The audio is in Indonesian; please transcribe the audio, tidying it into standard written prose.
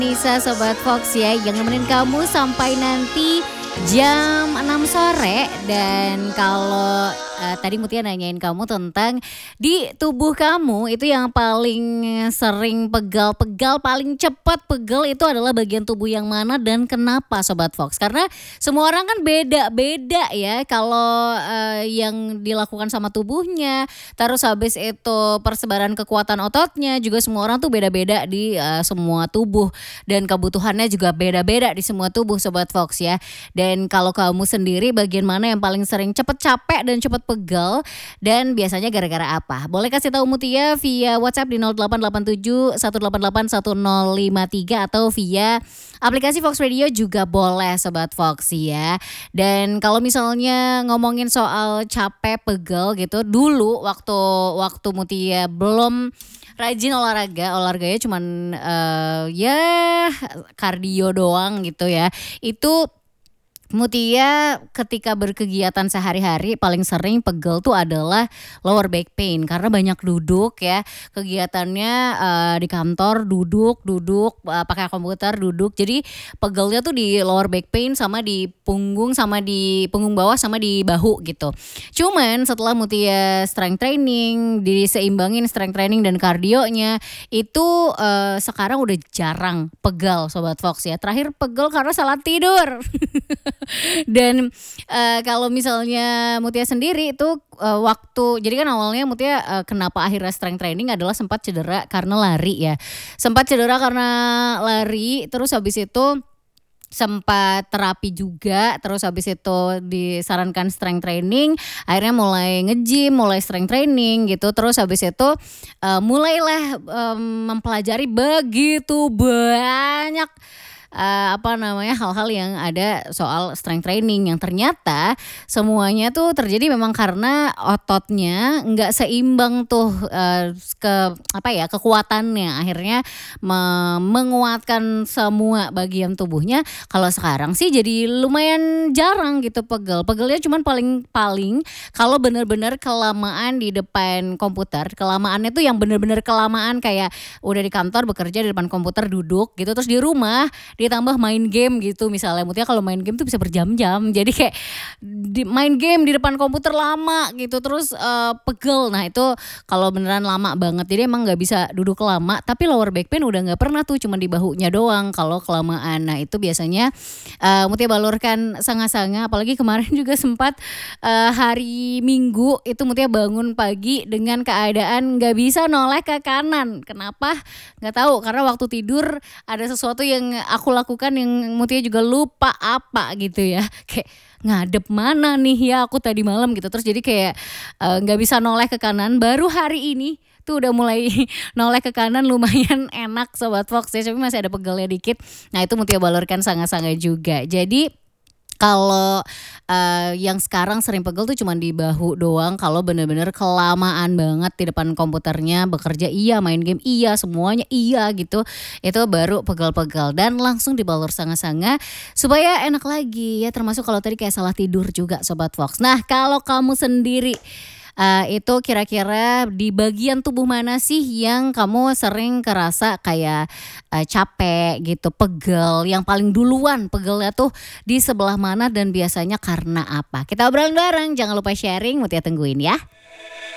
Nisa Sobat Fox ya yang nemenin kamu sampai nanti jam 6 sore. Dan kalau tadi Mutia nanyain kamu tentang di tubuh kamu itu yang paling sering pegal-pegal, paling cepat pegal itu adalah bagian tubuh yang mana dan kenapa Sobat Fox? Karena semua orang kan beda-beda ya kalau yang dilakukan sama tubuhnya, terus habis itu persebaran kekuatan ototnya juga semua orang tuh beda-beda di semua tubuh. Dan kebutuhannya juga beda-beda di semua tubuh Sobat Fox ya. Dan kalau kamu sendiri bagian mana yang paling sering cepet capek dan cepet pegal dan biasanya gara-gara apa? Boleh kasih tahu Mutia via WhatsApp di 0887 188 1053 atau via aplikasi Fox Radio juga boleh Sobat Fox ya. Dan kalau misalnya ngomongin soal capek pegal gitu, dulu waktu Mutia belum rajin olahraganya cuman ya kardio doang gitu ya. Itu Mutia ketika berkegiatan sehari-hari paling sering pegel tuh adalah lower back pain karena banyak duduk ya. Kegiatannya di kantor duduk pakai komputer duduk. Jadi pegelnya tuh di lower back pain sama di punggung bawah sama di bahu gitu. Cuman setelah Mutia strength training, diseimbangin strength training dan kardionya itu sekarang udah jarang pegal Sobat Fox ya. Terakhir pegel karena salah tidur. Dan kalau misalnya Mutia sendiri itu jadi kan awalnya Mutia kenapa akhirnya strength training adalah sempat cedera karena lari ya. Terus habis itu sempat terapi juga, terus habis itu disarankan strength training, akhirnya mulai nge-gym, mulai strength training gitu, terus habis itu mulailah mempelajari begitu banyak hal-hal yang ada soal strength training yang ternyata semuanya tuh terjadi memang karena ototnya nggak seimbang tuh kekuatannya, akhirnya menguatkan semua bagian tubuhnya. Kalau sekarang sih jadi lumayan jarang gitu pegelnya cuman paling kalau benar-benar kelamaan di depan komputer, kelamaannya tuh yang benar-benar kelamaan kayak udah di kantor bekerja di depan komputer duduk gitu, terus di rumah ditambah main game gitu. Misalnya Mutia kalau main game tuh bisa berjam-jam, jadi kayak main game di depan komputer lama gitu terus pegel. Nah itu kalau beneran lama banget, jadi emang nggak bisa duduk lama. Tapi lower back pain udah nggak pernah tuh, cuma di bahunya doang kalau kelamaan. Nah itu biasanya Mutia balurkan sanga-sanga. Apalagi kemarin juga sempat hari Minggu itu Mutia bangun pagi dengan keadaan nggak bisa noleh ke kanan. Kenapa? Nggak tahu, karena waktu tidur ada sesuatu yang aku lakukan yang Mutia juga lupa apa gitu ya, kayak ngadep mana nih ya aku tadi malam gitu. Terus jadi kayak nggak bisa noleh ke kanan. Baru hari ini tuh udah mulai noleh ke kanan, lumayan enak Sobat Fox ya, tapi masih ada pegelnya dikit. Nah itu Mutia balurkan sangat-sangat juga. Jadi kalau yang sekarang sering pegel tuh cuma di bahu doang. Kalau bener-bener kelamaan banget di depan komputernya, bekerja iya, main game iya, semuanya iya gitu, itu baru pegel-pegel. Dan langsung dibalur sanga-sanga supaya enak lagi ya. Termasuk kalau tadi kayak salah tidur juga Sobat Fox. Nah kalau kamu sendiri itu kira-kira di bagian tubuh mana sih yang kamu sering kerasa kayak capek gitu, pegel, yang paling duluan pegelnya tuh di sebelah mana dan biasanya karena apa? Kita obrolin bareng, jangan lupa sharing, Mutia tungguin ya.